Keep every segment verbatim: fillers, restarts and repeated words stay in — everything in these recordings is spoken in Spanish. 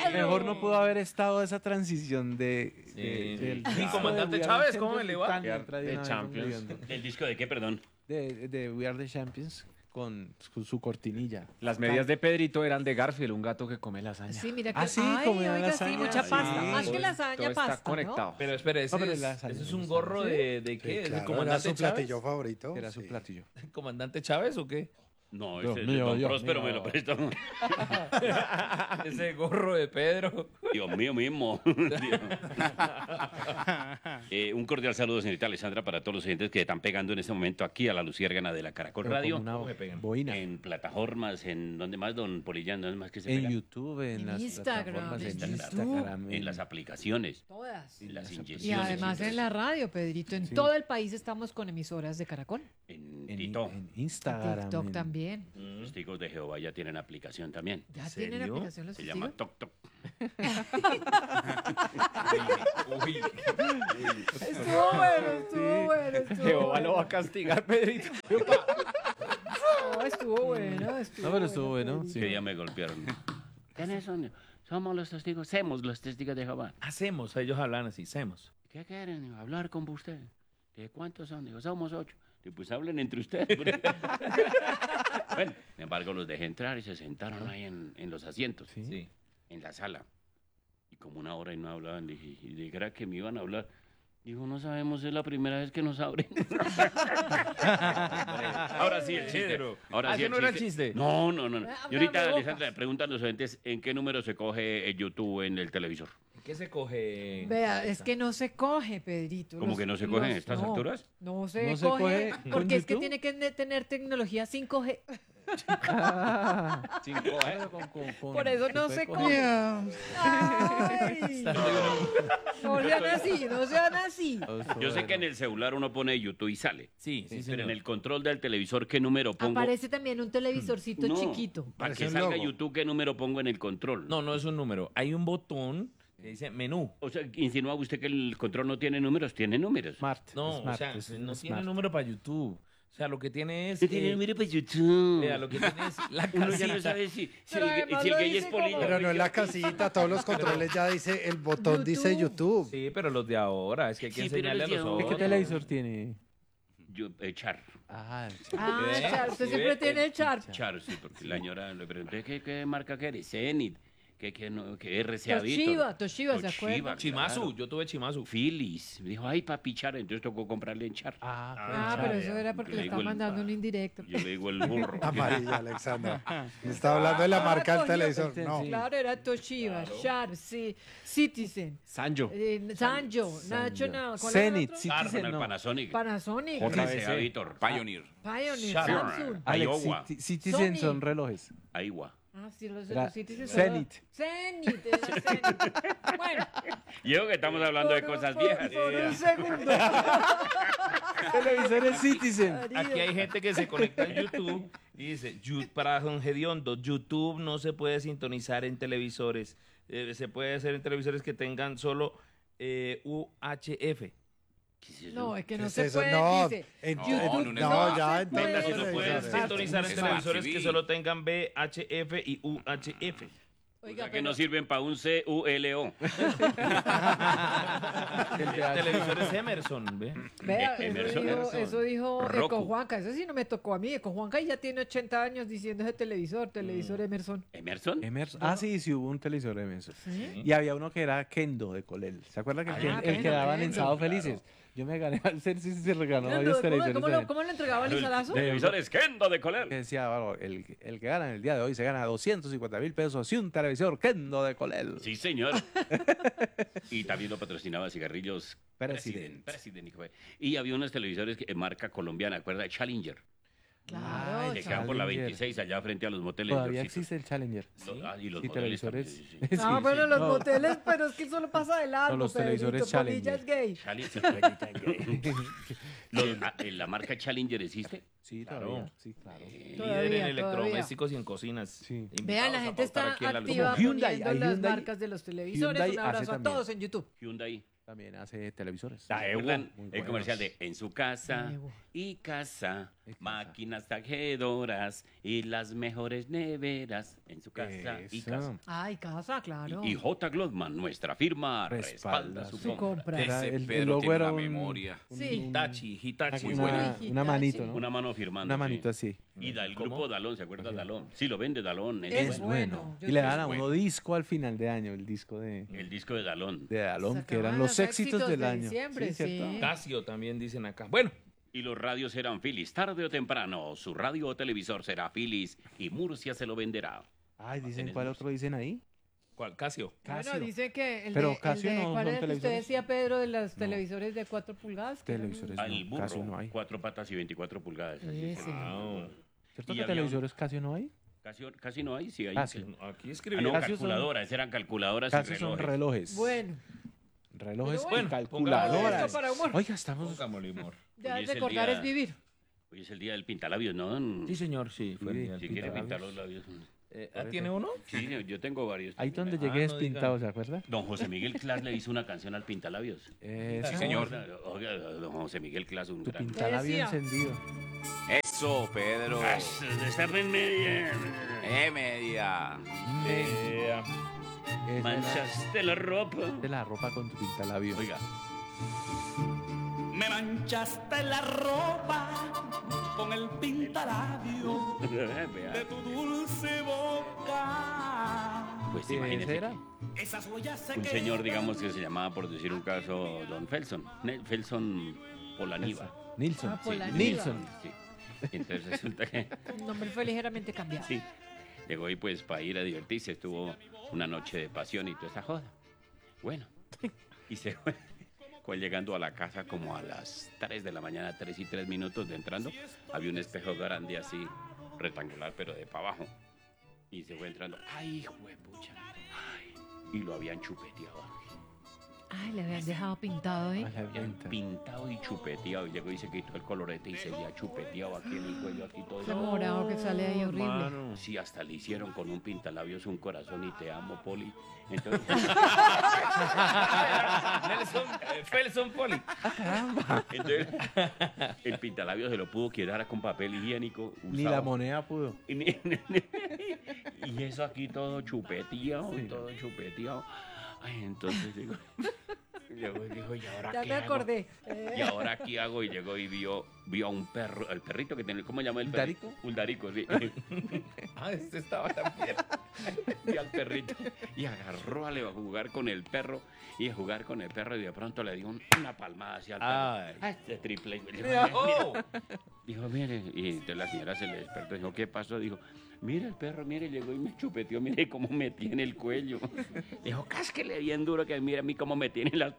Mejor no pudo haber estado esa transición de... Sí. de- del Y disco comandante de We Are Chávez, the ¿cómo Champions le va? tan We Are entra de the una vez Champions. concluyendo. ¿El disco de qué, perdón? De, de We Are the Champions con su, su cortinilla. Las medias de Pedrito eran de Garfield, un gato que come lasaña. Sí, mira que. Ah, sí, ay, como la oiga, lasaña. sí, mucha Sí. pasta. Más Todo que es- lasaña, todo está pasta. conectado. Pero espere, ese, No, pero es, la lasaña ese es me un gusta. gorro de, de Sí, qué? ¿Es el claro, era comandante su Chávez? platillo favorito. Era su sí. platillo. ¿Comandante Chávez o qué? No, Dios ese mío, es don Dios Próspero, mío. me lo prestó. Ese gorro de Pedro. Dios mío mismo. Dios. Eh, un cordial saludo, señorita Alessandra, para todos los oyentes que están pegando en este momento aquí a la Luciérgana de la Caracol Pero Radio. como una me pegan. boina. En plataformas, en donde más, don Polillán, ¿dónde más que se En pega? YouTube, en, En las Instagram, plataformas, en en YouTube. Instagram, En las aplicaciones, Todas. en las Y inyecciones. además en la radio, Pedrito. En Sí. todo el país estamos con emisoras de Caracol. En en, Tito. en En Instagram. TikTok en- también. Los testigos de Jehová ya tienen aplicación también. ¿Ya ¿En tienen serio? aplicación los Se llama testigos? Toc Toc. Uy, Estuvo bueno, estuvo bueno. Estuvo Jehová lo va bueno. a castigar, Pedrito. No, estuvo bueno. Estuvo No, pero estuvo bueno. Pedrito. Sí. Que ya me golpearon. ¿Quiénes son? Somos los testigos, somos los testigos de Jehová. hacemos, ellos hablan así, hacemos. ¿Qué quieren? Hablar con usted. ¿De cuántos son? Digo, somos ocho. Digo, pues hablen entre ustedes. Bueno, sin embargo, los dejé entrar y se sentaron ahí en, en los asientos, Sí. Sí. en la sala. Y como una hora y no hablaban, dije, y de era que me iban a hablar. Dijo, no sabemos, es la primera vez que nos abren. Ahora sí, el chiste. Pedro. Ahora Ah, sí, ¿ese el no era chiste. chiste? No, no, no. no. Ah, Y ahorita, abre bocas. Alessandra, le preguntan los oyentes en qué número se coge el YouTube en el televisor. ¿Qué se coge? Vea, es que no se coge, Pedrito. ¿Cómo Los- que no se coge en los- estas no, alturas? No se ¿No se coge, coge con porque es que YouTube? tiene que ne- tener tecnología cinco G. Cinco, ¿eh? Con- con- con- Por eso no puede se coger. coge. Ay, no sean así, no sean así. Yo sé que en el celular uno pone YouTube y sale. Sí, sí, Pero señor. en el control del televisor, ¿qué número pongo? Aparece también un televisorcito No, chiquito. Para Parece que un salga logo. YouTube, ¿qué número pongo en el control? No, no es un número. Hay un botón que dice menú. O sea, insinúa usted que el control no tiene números, tiene números. Smart. No, Smart, o sea, es no smart. tiene número para YouTube. O sea, lo que tiene es... No tiene eh, número para YouTube. vea, lo que tiene es la Uno ya no casita. sabe si, si Pero el, además si el lo gay es dice como- político. Pero no en la casita, todos los controles ya dice, el botón dice YouTube. Sí, pero los de ahora, es que hay que Sí, pero enseñarle a los de los ahora- ¿Qué otros. televisor tiene? Yo, eh, Char. Ah, Ah, ¿Ve? Char, usted ¿Sí siempre ve? tiene el Char. Char, sí, porque la señora le pregunté ¿qué, qué marca que eres? Zenit. ¿Qué, qué, no, qué R C A Toshiba, Toshiba, ¿se acuerda? Chimazu, yo tuve Chimazu. Philips. Me dijo, ay, papi Char. Entonces tocó comprarle en Char. Ah, Ah, fue pero Char. eso era porque Le le digo estaba el- mandando un indirecto. Yo le digo el burro. Amarilla, Alexandra. Me está hablando de la Ah, marca del cogió- televisor. No. Claro, era Toshiba, Sharp, sí, Citizen, Sanjo. eh, Sanjo, National, ¿cuál era el Zenith, otro? Arnold, Citizen, el no. Panasonic. Panasonic, R C A J B C. Víctor. Pioneer. Pioneer, Sharp. Samsung. Alex, Iowa. Citi- Citizen Sony. son relojes. Iowa. Ah, sí, los, Era los Citizen. Zenith. Zenith, era Zenith. Bueno, Y yo que estamos hablando de por un- cosas por- viejas. Por un segundo. Televisores Citizen. Aquí hay gente que se conecta en YouTube y dice, "Yu- para Don Gediondo, YouTube no se puede sintonizar en televisores. Eh, se puede hacer en televisores que tengan solo eh, U H F. ¿Qué es eso? No, es que ¿Qué no es se eso? puede, No, dice. en- YouTube no, no, no ya se en puede Venga, todos si los no pueden televisores. sintonizar en Smart televisores T V. que solo tengan V H F y U H F. O Oiga, sea que pero- no sirven para un C U L O. Televisores Emerson, ¿ve? Vea, Eh, eso Emerson. dijo, eso dijo Roku. Eco Juanca, eso sí no me tocó a mí. Eco Juanca ya tiene ochenta años diciendo ese televisor, televisor Emerson. ¿Emerson? Emerson. Ah, sí, sí, hubo un televisor Emerson. ¿Sí? Y había uno que era Kendo de Colel. ¿Se acuerdan que el, Ah, que- el Kendo, que daban en Kendo, Sábado claro. Felices? Yo me gané al ser sí, sí, se regaló ¿Cómo, varios cómo, televisores. cómo lo, también. cómo lo entregaba Lizarazo? Televisores Kendo de Que Coler. decía, bueno, el, el que gana en el día de hoy se gana doscientos cincuenta mil pesos y un televisor Kendo de Colel. Sí, señor. Y también lo patrocinaba Cigarrillos President. President, hijo de- Y había unos televisores que, marca colombiana, ¿acuerda? Challenger. Claro, Que chaval. quedan por la Challenger. veintiséis allá frente a los moteles. Todavía Diorcito. existe el Challenger. Lo- ah, y los Sí, moteles televisores. también, sí, sí. Sí, Ah, sí. bueno, los No, moteles, pero es que solo pasa de largo, No, los televisores Pedrito, Polilla Challenger. es gay. Challenger. Los- ah, ¿La marca Challenger existe? Sí, Claro. todavía. Sí, claro. Líder Todavía, en todavía. electrodomésticos y en cocinas. Sí. Invitados Vean, la a gente pautar está aquí en la activa Luz. Hyundai, poniendo hay las Hyundai. marcas de los televisores. Hyundai Un hace abrazo a también. todos en YouTube. Hyundai. También hace televisores. Ah, Evo, ¿Recuerdan muy el buenos. comercial de En su casa Evo. y casa, Y casa. máquinas tajedoras y las mejores neveras en su casa y Eso. casa. Ay, casa, claro. Y, y J. Glotman, nuestra firma, Respalda respalda su su Su compra. compra. Era Ese el- el Pedro logo tiene era una un- memoria. un- Sí. un- Hitachi, Hitachi. una, bueno. bueno. una manito, ¿no? Una mano firmando. Una sí. manito así. Y da el ¿Cómo? grupo Dalón, ¿se acuerda Ok. Dalón? Sí, lo vende Dalón. Es, Es bueno. bueno. yo Y le sí. dan a bueno. uno disco al final de año, el disco de, El disco de Dalón. de Dalón, que Sacaban eran los los éxitos éxitos del de año. diciembre, ¿cierto? sí. Casio también dicen acá. Bueno, Y los radios serán Philips, tarde o temprano. Su radio o televisor será Philips y Murcia se lo venderá. Ay, dicen, ¿Tienes ¿cuál música? otro dicen ahí? ¿cuál? Casio. Casio. Bueno, dice que el Pero de, el Casio de- no ¿cuál son era el que usted televisores. decía, Pedro, de los No. televisores de cuatro pulgadas? que eran- Televisores. Al no, burro, Casio no hay. cuatro patas y veinticuatro pulgadas. así Ese. se llama. ¿Cierto Y que había un- televisores Casio no hay? Casi, casi no hay, sí hay. Casio. Aquí Ah, escribió. no, Casio son- calculadoras, eran calculadoras Casio y son relojes. relojes. Bueno, Relojes Pero y bueno, calculadoras. esto para humor. Oiga, estamos... Pongámosle humor. Ya Hoy es es el recordar día- es vivir. Hoy es el día del pintalabios, ¿no? don? Sí, señor, sí. Fue el Sí, día del Si quiere pintar pintalabios. los labios. Eh, ¿ah, ¿Tiene uno? Sí, yo tengo varios. Ahí donde Ah, llegué es no diga. pintado, ¿se acuerda? Don José Miguel Clas le hizo una canción al pintalabios. Esa, Sí, señor. Oiga, don José Miguel Clas, un Tu gran... pintalabio Decía. encendido. Eso, Pedro. Está en media. Eh, media. Eh, Esa era Manchaste la ropa. de la ropa con tu pintalabio. Oiga. Me manchaste la ropa con el pintalabio de Vea. tu dulce boca. Pues Sí, imagínese ese era. que Esas huellas se un señor, digamos, que se llamaba, por decir un caso, Don Felson. Ne- Felson Polaniva. Nilsson. Ah, Sí, Polaniva. Nilsson. Sí. Y entonces resulta que El nombre fue ligeramente cambiado. sí, llegó ahí pues para ir a divertirse, estuvo una noche de pasión y toda esa joda. Bueno, y se fue, fue llegando a la casa como a las tres de la mañana, tres y tres minutos de entrando, había un espejo grande así, rectangular, pero de para abajo. Y se fue entrando, ay, hijo de pucha, ay, y lo habían chupeteado. Ay, le habían dejado pintado, ¿eh? A la Habían venta. pintado y chupeteado. Y llegó y se quitó el colorete y se había chupeteado aquí en el cuello, aquí todo. Ese morado que sale ahí horrible. Mano. Sí, hasta le hicieron con un pintalabios un corazón y te amo, Poli. Entonces, Nelson, eh, Felson Poli. entonces, el pintalabios se lo pudo quedar con papel higiénico. Ni usado. la moneda pudo. Y, ni- y eso aquí todo chupeteado, todo chupeteado. Ay, entonces digo, llegó y dijo, ¿y ahora Ya qué me hago? acordé. Eh, ¿Y ahora qué hago? Y llegó y vio, vio a un perro, el perrito que tiene, ¿cómo se llama el ¿Un perrito? darico? Un darico, sí. Ah, este estaba también. Y al perrito. Y agarró a, le- a jugar con el perro. Y a jugar con el perro. Y de pronto le dio un- una palmada hacia el perro. Ay. Ah, este triple. Y dijo, Oh, dijo, mire. Y entonces la señora se le despertó. Dijo, ¿qué pasó? Dijo, mire el perro, mire. Llegó y me chupeteó. Mire cómo me tiene el cuello. Dijo, cásquele bien duro que mire a mí cómo me tiene las...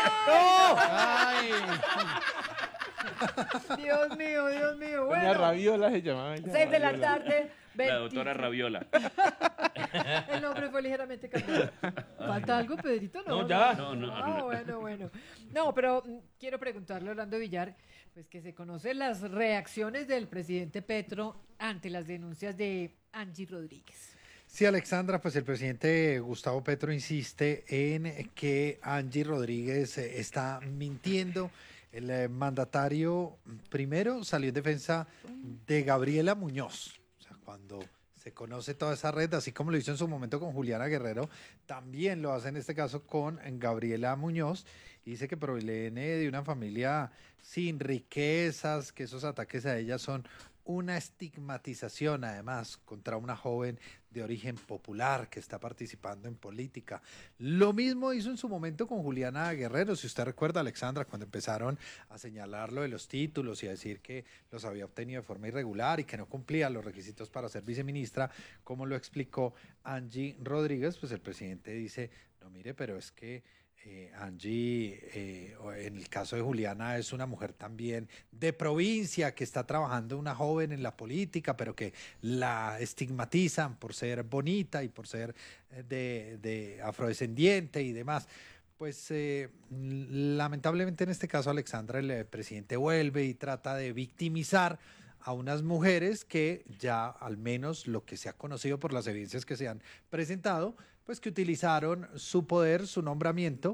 Dios mío, Dios mío. Doña Bueno, Raviola se llamaba ella. seis de la Raviola. tarde. La doctora veintitrés. Raviola. El nombre fue ligeramente cambiado. ¿Falta algo, Pedrito? No, No, ya. No, no, Ah, no. bueno, bueno. No, pero mm, quiero preguntarle a Orlando Villar, pues que se conocen las reacciones del presidente Petro ante las denuncias de Angie Rodríguez. Sí, Alexandra, pues el presidente Gustavo Petro insiste en que Angie Rodríguez eh, está mintiendo. El eh, mandatario primero salió en defensa de Gabriela Muñoz. O sea, cuando se conoce toda esa red, así como lo hizo en su momento con Juliana Guerrero, también lo hace en este caso con Gabriela Muñoz. Y dice que proviene de una familia sin riquezas, que esos ataques a ella son una estigmatización, además, contra una joven de origen popular que está participando en política. Lo mismo hizo en su momento con Juliana Guerrero, si usted recuerda, Alexandra, cuando empezaron a señalarlo de los títulos y a decir que los había obtenido de forma irregular y que no cumplía los requisitos para ser viceministra, como lo explicó Angie Rodríguez, pues el presidente dice, no mire, pero es que Eh, Angie, eh, en el caso de Juliana, es una mujer también de provincia que está trabajando, una joven en la política, pero que la estigmatizan por ser bonita y por ser eh, de, de afrodescendiente y demás. Pues eh, lamentablemente en este caso, Alexandra, el eh, presidente vuelve y trata de victimizar a unas mujeres que ya al menos lo que se ha conocido por las evidencias que se han presentado, pues que utilizaron su poder, su nombramiento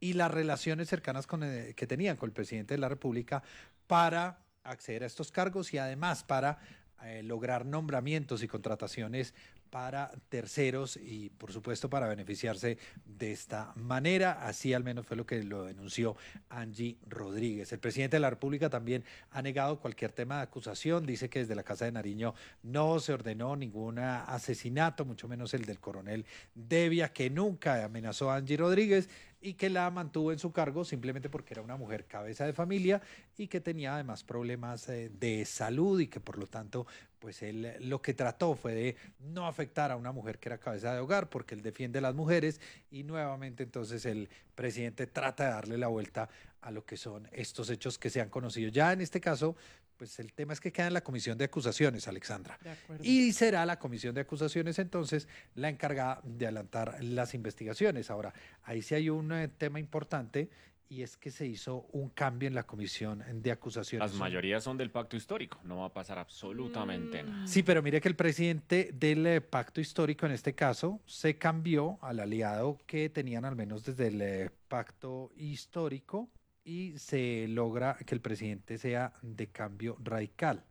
y las relaciones cercanas con el, que tenían con el presidente de la República para acceder a estos cargos y además para eh, lograr nombramientos y contrataciones para terceros y por supuesto para beneficiarse de esta manera. Así al menos fue lo que lo denunció Angie Rodríguez. El presidente de la República también ha negado cualquier tema de acusación, dice que desde la Casa de Nariño no se ordenó ningún asesinato, mucho menos el del coronel Devia, que nunca amenazó a Angie Rodríguez y que la mantuvo en su cargo simplemente porque era una mujer cabeza de familia y que tenía además problemas eh, de salud y que por lo tanto pues él lo que trató fue de no afectar a una mujer que era cabeza de hogar porque él defiende a las mujeres y nuevamente entonces el presidente trata de darle la vuelta a lo que son estos hechos que se han conocido. Ya en este caso, pues el tema es que queda en la comisión de acusaciones, Alexandra. De acuerdo. Y será la comisión de acusaciones entonces la encargada de adelantar las investigaciones. Ahora, ahí sí hay un eh, tema importante y es que se hizo un cambio en la comisión de acusaciones. Las mayorías son del pacto histórico, no va a pasar absolutamente nada. Sí, pero mire que el presidente del eh, pacto histórico en este caso se cambió al aliado que tenían al menos desde el eh, pacto histórico y se logra que el presidente sea de cambio radical.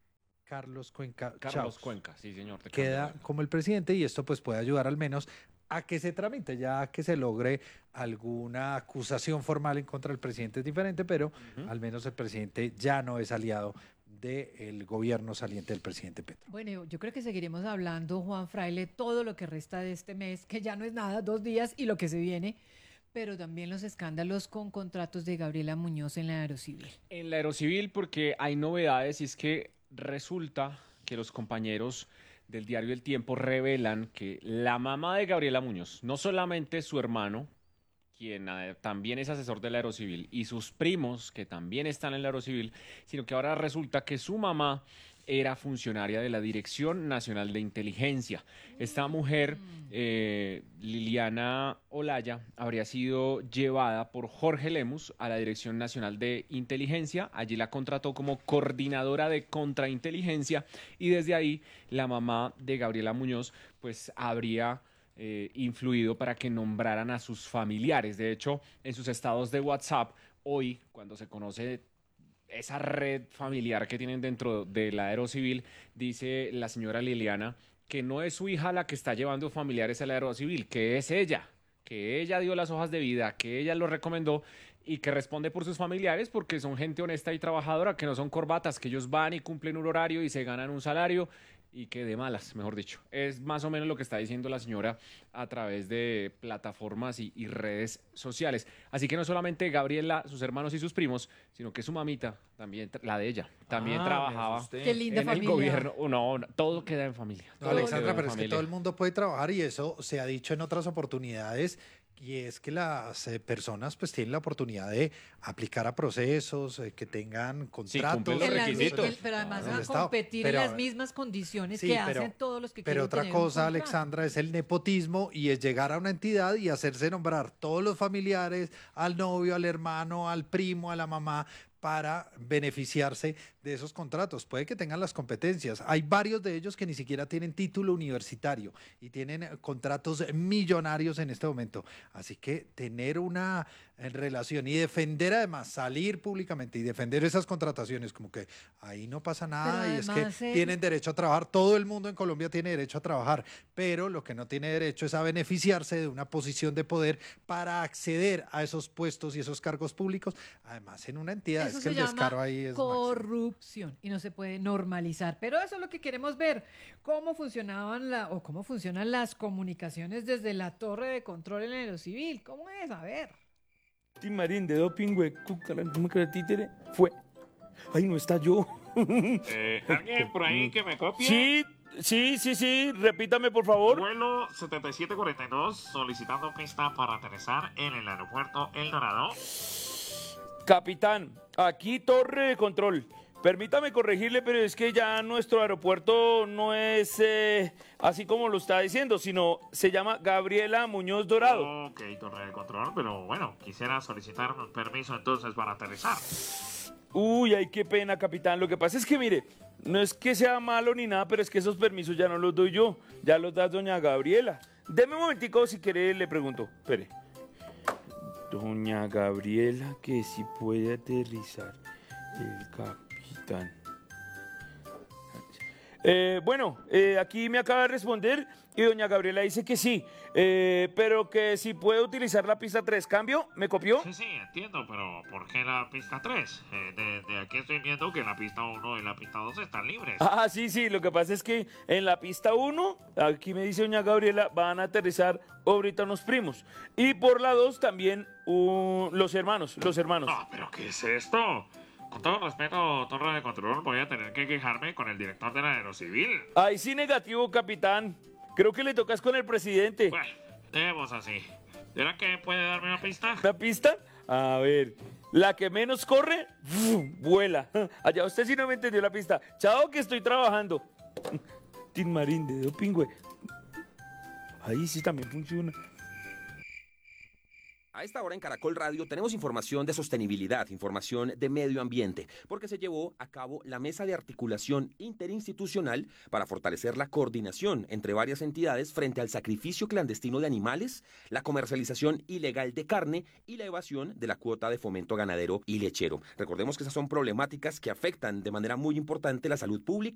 Carlos Cuenca Carlos Chaus Cuenca, sí señor. de queda cambio. como el presidente y esto pues puede ayudar al menos a que se tramite, ya que se logre alguna acusación formal en contra del presidente es diferente, pero Ujú. al menos el presidente ya no es aliado del gobierno saliente del presidente Petro. Bueno, yo creo que seguiremos hablando, Juan Fraile, todo lo que resta de este mes, que ya no es nada, dos días y lo que se viene, pero también los escándalos con contratos de Gabriela Muñoz en la Aerocivil. En la Aerocivil porque hay novedades y es que resulta que los compañeros del diario El Tiempo revelan que la mamá de Gabriela Muñoz, no solamente su hermano, quien eh, también es asesor de la Aerocivil, y sus primos, que también están en la Aerocivil, sino que ahora resulta que su mamá era funcionaria de la Dirección Nacional de Inteligencia. Esta mujer, eh, Liliana Olaya, habría sido llevada por Jorge Lemus a la Dirección Nacional de Inteligencia. Allí la contrató como coordinadora de contrainteligencia y desde ahí la mamá de Gabriela Muñoz pues habría eh, influido para que nombraran a sus familiares. De hecho, en sus estados de WhatsApp, hoy, cuando se conoce esa red familiar que tienen dentro de la Aerocivil, dice la señora Liliana que no es su hija la que está llevando familiares a la Aerocivil, que es ella, que ella dio las hojas de vida, que ella lo recomendó y que responde por sus familiares porque son gente honesta y trabajadora, que no son corbatas, que ellos van y cumplen un horario y se ganan un salario y que de malas, mejor dicho. Es más o menos lo que está diciendo la señora a través de plataformas y, y redes sociales. Así que no solamente Gabriela, sus hermanos y sus primos, sino que su mamita, también la de ella, también Ah, me trabajaba asusté. Qué linda en familia. el gobierno. No, no, todo queda en familia. No, todo Alexandra, queda en pero es que familia. todo el mundo puede trabajar y eso se ha dicho en otras oportunidades y es que las eh, personas pues tienen la oportunidad de aplicar a procesos, eh, que tengan contratos. cumplen los En las mi- requisitos. el- pero además Del a Estado. competir Pero- en las mismas condiciones Sí, que pero- hacen todos los que Pero quieren otra tener un cosa, contrato. Alexandra, es el nepotismo y es llegar a una entidad y hacerse nombrar todos los familiares, al novio, al hermano, al primo, a la mamá, para beneficiarse de esos contratos. Puede que tengan las competencias. Hay varios de ellos que ni siquiera tienen título universitario y tienen eh, contratos millonarios en este momento. Así que tener una eh, relación y defender además, salir públicamente y defender esas contrataciones, como que ahí no pasa nada Pero y es además, que eh, tienen derecho a trabajar. Todo el mundo en Colombia tiene derecho a trabajar, pero lo que no tiene derecho es a beneficiarse de una posición de poder para acceder a esos puestos y esos cargos públicos, además en una entidad. Eso Es que se el descaro llama ahí es máximo. corrupción y no se puede normalizar. Pero eso es lo que queremos ver, cómo funcionaban la, o cómo funcionan las comunicaciones desde la torre de control en el Aerocivil. ¿Cómo es? A ver. Tim Marín de doping, güey, cúcala, ¿cómo que el títere? Fue. Ay, no está yo. Eh, ¿Alguien por ahí que me copie? Sí, sí, sí, sí, repítame por favor. Vuelo setenta y siete cuarenta y dos solicitando pista para aterrizar en el aeropuerto El Dorado. Capitán, aquí torre de control. Permítame corregirle, pero es que ya nuestro aeropuerto no es eh, así como lo está diciendo, sino se llama Gabriela Muñoz Dorado. Ok, torre de control, pero bueno, quisiera solicitar un permiso entonces para aterrizar. Uy, ay, qué pena, capitán. Lo que pasa es que, mire, no es que sea malo ni nada, pero es que esos permisos ya no los doy yo, ya los da doña Gabriela. Deme un momentico, si quiere, le pregunto. Espere. Doña Gabriela, que si puede aterrizar el capitán. Eh, bueno, eh, aquí me acaba de responder y doña Gabriela dice que sí, eh, pero que si puede utilizar la pista tres. ¿Cambio? ¿Me copió? Sí, sí, entiendo, pero ¿por qué la pista tres? Eh, de, de aquí estoy viendo que la pista uno y la pista dos están libres. Ah, sí, sí, lo que pasa es que en la pista uno, aquí me dice doña Gabriela, van a aterrizar ahorita unos primos. Y por la dos también uh, los hermanos, los hermanos. No, pero ¿qué es esto? Con todo respeto, torre de control, voy a tener que quejarme con el director de la Aerocivil. Ay, sí, negativo, capitán. Creo que le tocas con el presidente. Bueno, dejemos así. ¿Será que puede darme una pista? ¿La pista? A ver, la que menos corre, vuela. Allá usted sí no me entendió la pista. Chao, que estoy trabajando. Tin Marín de Dopingüe. Ahí sí también funciona. A esta hora en Caracol Radio tenemos información de sostenibilidad, información de medio ambiente, porque se llevó a cabo la mesa de articulación interinstitucional para fortalecer la coordinación entre varias entidades frente al sacrificio clandestino de animales, la comercialización ilegal de carne y la evasión de la cuota de fomento ganadero y lechero. Recordemos que esas son problemáticas que afectan de manera muy importante la salud pública